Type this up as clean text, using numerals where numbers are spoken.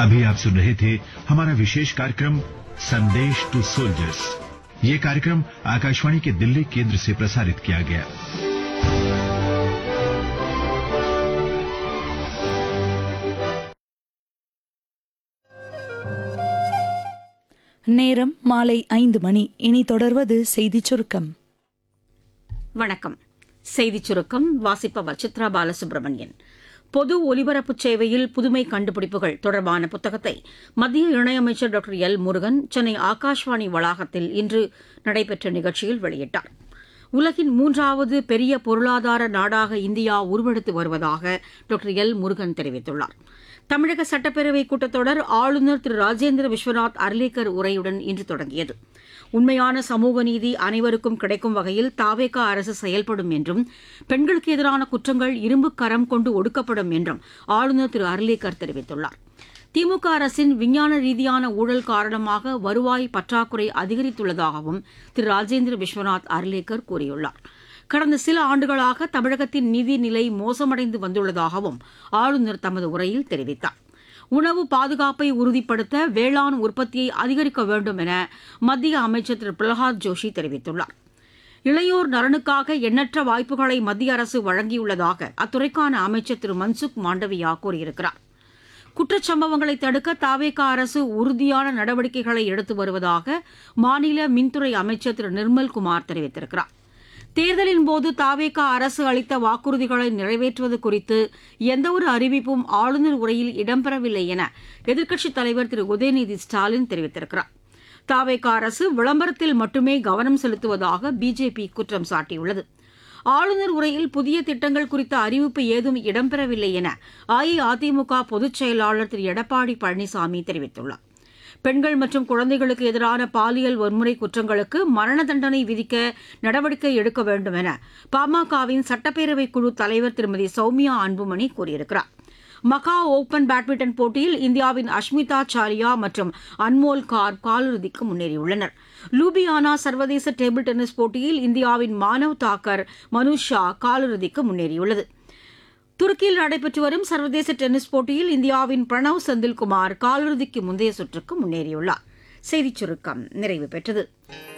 अभी आप सुन रहे थे हमारा विशेष कार्यक्रम संदेश टू सोल्जर्स। ये कार्यक्रम आकाशवाणी के दिल्ली केंद्र से प्रसारित किया गया। நேரம் மாலை 5 மணி. இனி தொடர்வது செய்திச் சுருக்கம். வணக்கம். செய்திச் சுருக்கம் வாசிப்பவர் சித்ரா பாலசுப்ரமணியன். பொது ஒலிபரப்பு சேவையில் புதுமை கண்டுபிடிப்புகள் தொடர்பான புத்தகத்தை மத்திய இணையமைச்சர் டாக்டர் எல் முருகன் சென்னை ஆகாஷ்வாணி வளாகத்தில் இன்று நடைபெற்ற நிகழ்ச்சியில் வெளியிட்டார். உலகின் 3வது பெரிய பொருளாதார நாடாக இந்தியா உருவெடுத்து வருவதாக டாக்டர் எல் முருகன் தெரிவித்துள்ளார். தமிழக சட்டப்பேரவைக் கூட்டத்தொடர் ஆளுநர் திரு ராஜேந்திர விஸ்வநாத் அர்லேக்கர் உரையுடன் இன்று தொடங்கியது. உண்மையான சமூக நீதி அனைவருக்கும் கிடைக்கும் வகையில் தாவேகா அரசு செயல்படும் என்றும் பெண்களுக்கு எதிரான குற்றங்கள் இரும்பு கரம் கொண்டு ஒடுக்கப்படும் என்றும் ஆளுநர் திரு அர்லேக்கர் தெரிவித்துள்ளார். திமுக அரசின் விஞ்ஞான ரீதியான ஊழல் காரணமாக வருவாய் பற்றாக்குறை அதிகரித்துள்ளதாகவும் திரு ராஜேந்திர விஸ்வநாத் அர்லேக்கர் கூறியுள்ளார். கடந்த சில ஆண்டுகளாக தமிழகத்தின் நிதிநிலை மோசமடைந்து வந்துள்ளதாகவும் ஆளுநர் தமது உரையில் தெரிவித்தார். உணவு பாதுகாப்பை உறுதிப்படுத்த வேளாண் உற்பத்தியை அதிகரிக்க வேண்டும் என மத்திய அமைச்சர் திரு பிரகலாத் ஜோஷி தெரிவித்துள்ளார். இளையோர் நலனுக்காக எண்ணற்ற வாய்ப்புகளை மத்திய அரசு வழங்கியுள்ளதாக அத்துறைக்கான அமைச்சர் திரு மன்சுக் மாண்டவியா கூறியிருக்கிறார். குற்றச்சம்பவங்களை தடுக்க தாவேகா அரசு உறுதியான நடவடிக்கைகளை எடுத்து வருவதாக மாநில மின்துறை அமைச்சர் திரு நிர்மல்குமார் தெரிவித்திருக்கிறார். தேர்தலின் போது தாவேகா அரசு அளித்த வாக்குறுதிகளை நிறைவேற்றுவது குறித்து எந்தவொரு அறிவிப்பும் ஆளுநர் உரையில் இடம்பெறவில்லை என எதிர்க்கட்சித் தலைவர் திரு உதயநிதி ஸ்டாலின் தெரிவித்திருக்கிறார். தாவேகா அரசு விளம்பரத்தில் மட்டுமே கவனம் செலுத்துவதாக பிஜேபி குற்றம் சாட்டியுள்ளது. ஆளுநர் உரையில் புதிய திட்டங்கள் குறித்த அறிவிப்பு ஏதும் இடம்பெறவில்லை என அஇஅதிமுக பொதுச் செயலாளர் திரு எடப்பாடி பழனிசாமி தெரிவித்துள்ளார். பெண்கள் மற்றும் குழந்தைகளுக்கு எதிரான பாலியல் வன்முறை குற்றங்களுக்கு மரண தண்டனை விதிக்க நடவடிக்கை எடுக்க வேண்டும் என பாமகவின் சட்டப்பேரவை குழு தலைவர் திருமதி சௌமியா அன்புமணி கூறியிருக்கிறார். மகாவ் ஓபன் பேட்மிண்டன் போட்டியில் இந்தியாவின் அஷ்மிதா சாலியா மற்றும் அன்மோல் கார் காலிறுதிக்கு முன்னேறியுள்ளனர். லூபியானா சர்வதேச டேபிள் டென்னிஸ் போட்டியில் இந்தியாவின் மானவ் தாக்கர் மனுஷ் ஷா காலிறுதிக்கு முன்னேறியுள்ளது. துருக்கியில் நடைபெற்று வரும் சர்வதேச டென்னிஸ் போட்டியில் இந்தியாவின் பிரணவ் செந்தில்குமார் காலிறுதிக்கு முந்தைய சுற்றுக்கு முன்னேறியுள்ளார். செய்திச் சுருக்கம் நிறைவு பெற்றது.